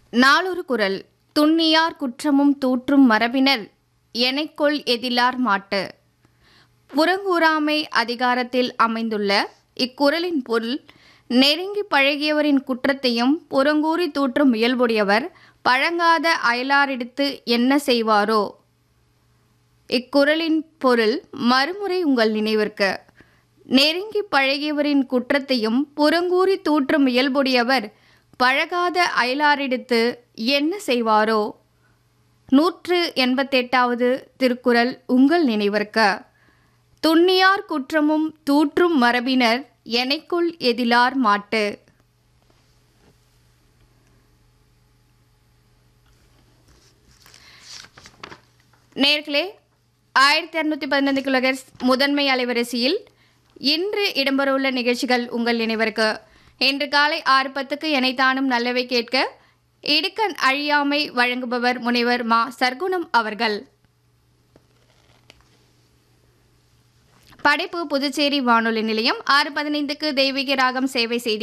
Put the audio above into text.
நாளொரு குறள். துன்னியார் குற்றமும் தூற்றும் மரபினர் எனைக்கொள் எதிலார் மாட்டு. புறங்கூறாமை அதிகாரத்தில் அமைந்துள்ள இக்குறளின் பொருள், நெருங்கி பழகியவரின் குற்றத்தையும் புறங்கூறி தூற்றும் இயல்புடையவர் பழங்காத அயலாரிடத்து என்ன செய்வாரோ. இக்குறளின் பொருள் மறுமுறை உங்கள் நினைவிற்கு. நெருங்கி பழகியவரின் குற்றத்தையும் புறங்கூறி தூற்றும் இயல்புடையவர் பழகாத அயலாரிடத்து என்ன செய்வாரோ. 188வது திருக்குறள் உங்கள் நினைவிற்கு. துன்னியார் குற்றமும் தூற்றும் மரபினர் எனைக்குள் எதிலார் மாட்டு. நேர்களே, 1615 கிலோஹெர்ட்ஸ் முதன்மை அலைவரிசையில் இன்று இடம்பெறவுள்ள நிகழ்ச்சிகள் உங்கள் நினைவிற்கு. இன்று காலை 6:10க்கு எனைத்தானும் நல்லவை கேட்க இடுக்கண் அழியாமை வழங்குபவர் முனைவர் மா. சர்க்குணம் அவர்கள். படைப்பு புதுச்சேரி வானொலி நிலையம். 6:15க்கு தெய்வீக ராகம் சேவை செய்தி